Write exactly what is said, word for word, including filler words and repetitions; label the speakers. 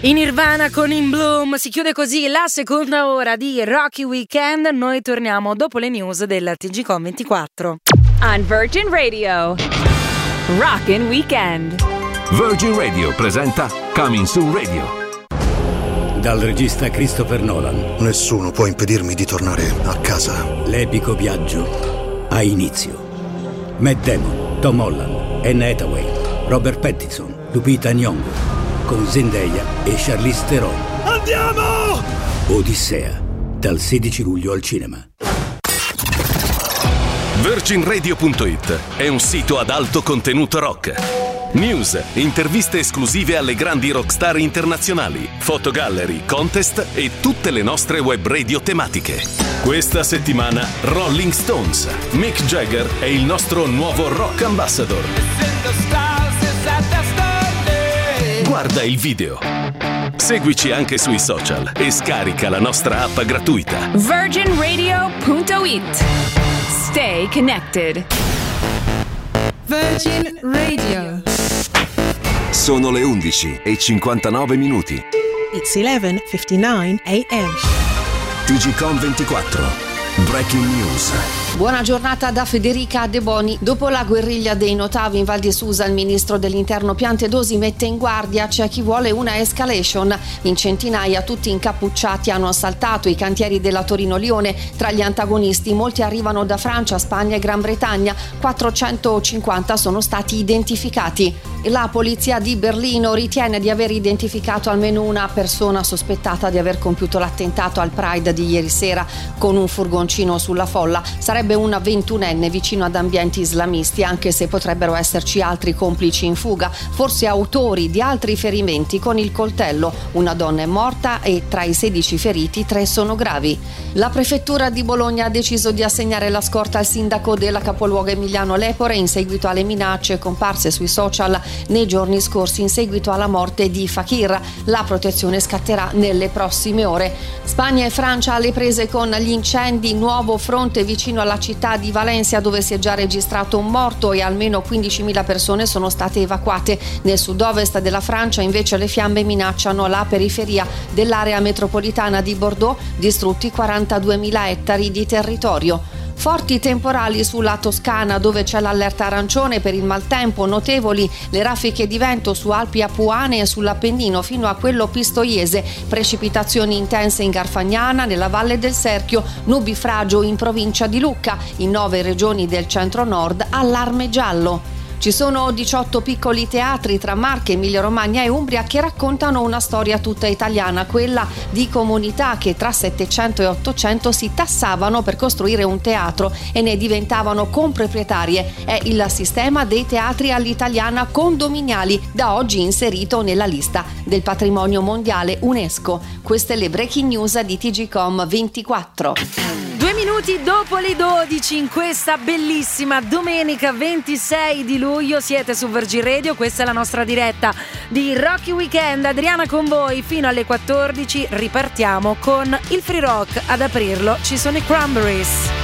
Speaker 1: In Nirvana con In Bloom si chiude così la seconda ora di Rocky Weekend. Noi torniamo dopo le news del T G Com ventiquattro.
Speaker 2: On Virgin Radio, Rockin' Weekend.
Speaker 3: Virgin Radio presenta Coming Soon Radio.
Speaker 4: Dal regista Christopher Nolan.
Speaker 5: Nessuno può impedirmi di tornare a casa.
Speaker 4: L'epico viaggio ha inizio. Matt Damon, Tom Holland, Anne Hathaway, Robert Pattinson, Lupita Nyong'o, con Zendaya e Charlize Theron.
Speaker 5: Andiamo!
Speaker 4: Odissea, dal sedici luglio al cinema.
Speaker 3: Virgin Radio punto it è un sito ad alto contenuto rock. News, interviste esclusive alle grandi rockstar internazionali, fotogallery, contest e tutte le nostre web radio tematiche. Questa settimana Rolling Stones. Mick Jagger è il nostro nuovo rock ambassador. Guarda il video. Seguici anche sui social e scarica la nostra app gratuita.
Speaker 2: Virgin Radio punto it. Stay connected.
Speaker 6: Virgin Radio.
Speaker 3: Sono le undici e cinquantanove minuti.
Speaker 6: It's eleven fifty-nine a.m.
Speaker 3: T G Com ventiquattro. Breaking News.
Speaker 7: Buona giornata da Federica De Boni. Dopo la guerriglia dei Notavi in Val di Susa, il ministro dell'Interno Piantedosi mette in guardia: c'è chi vuole una escalation. In centinaia, tutti incappucciati, hanno assaltato i cantieri della Torino-Lione. Tra gli antagonisti molti arrivano da Francia, Spagna e Gran Bretagna. quattrocentocinquanta sono stati identificati. La polizia di Berlino ritiene di aver identificato almeno una persona sospettata di aver compiuto l'attentato al Pride di ieri sera con un furgoncino sulla folla. Sarebbe una ventunenne vicino ad ambienti islamisti, anche se potrebbero esserci altri complici in fuga, forse autori di altri ferimenti con il coltello. Una donna è morta e tra i sedici feriti tre sono gravi. La prefettura di Bologna ha deciso di assegnare la scorta al sindaco della capoluogo Emiliano Lepore in seguito alle minacce comparse sui social nei giorni scorsi in seguito alla morte di Fakir. La protezione scatterà nelle prossime ore. Spagna e Francia alle prese con gli incendi, nuovo fronte vicino alla città di Valencia dove si è già registrato un morto e almeno quindicimila persone sono state evacuate. Nel sud-ovest della Francia invece le fiamme minacciano la periferia dell'area metropolitana di Bordeaux, distrutti quarantaduemila ettari di territorio. Forti temporali sulla Toscana dove c'è l'allerta arancione per il maltempo, notevoli le raffiche di vento su Alpi Apuane e sull'Appennino fino a quello pistoiese, precipitazioni intense in Garfagnana, nella Valle del Serchio, nubifragio in provincia di Lucca, in nove regioni del centro-nord allarme giallo. Ci sono diciotto piccoli teatri tra Marche, Emilia-Romagna e Umbria che raccontano una storia tutta italiana, quella di comunità che tra settecento e ottocento si tassavano per costruire un teatro e ne diventavano comproprietarie. È il sistema dei teatri all'italiana condominiali, da oggi inserito nella lista del patrimonio mondiale UNESCO. Queste le breaking news di T G Com ventiquattro.
Speaker 1: Due minuti dopo le dodici in questa bellissima domenica ventisei di luglio siete su Virgin Radio, questa è la nostra diretta di Rocky Weekend. Adriana con voi fino alle quattordici, ripartiamo con il free rock. Ad aprirlo ci sono i Cranberries.